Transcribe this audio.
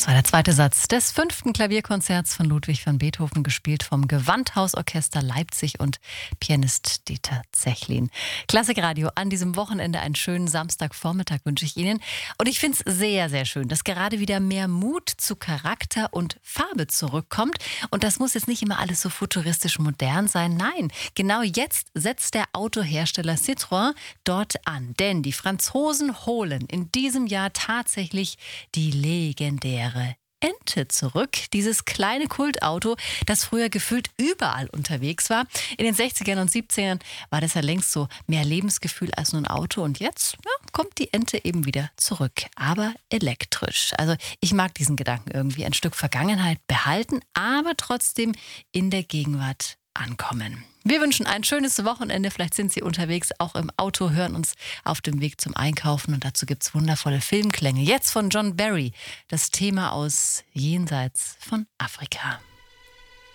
Das war der zweite Satz des 5. Klavierkonzerts von Ludwig van Beethoven, gespielt vom Gewandhausorchester Leipzig und Pianist Dieter Zechlin. Klassikradio an diesem Wochenende, einen schönen Samstagvormittag wünsche ich Ihnen. Und ich finde es sehr, sehr schön, dass gerade wieder mehr Mut zu Charakter und Farbe zurückkommt. Und das muss jetzt nicht immer alles so futuristisch modern sein. Nein, genau jetzt setzt der Autohersteller Citroën dort an. Denn die Franzosen holen in diesem Jahr tatsächlich die legendäre Ente zurück. Dieses kleine Kultauto, das früher gefühlt überall unterwegs war. In den 60ern und 70ern war das ja längst so mehr Lebensgefühl als nur ein Auto. Und jetzt kommt die Ente eben wieder zurück, aber elektrisch. Also ich mag diesen Gedanken irgendwie. Ein Stück Vergangenheit behalten, aber trotzdem in der Gegenwart ankommen. Wir wünschen ein schönes Wochenende. Vielleicht sind Sie unterwegs, auch im Auto, hören uns auf dem Weg zum Einkaufen. Und dazu gibt es wundervolle Filmklänge. Jetzt von John Barry, das Thema aus Jenseits von Afrika.